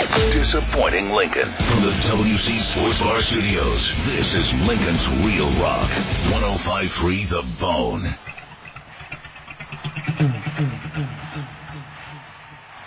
Disappointing Lincoln. From the WC Sports Bar Studios, this is Lincoln's Real Rock. 105.3 The Bone.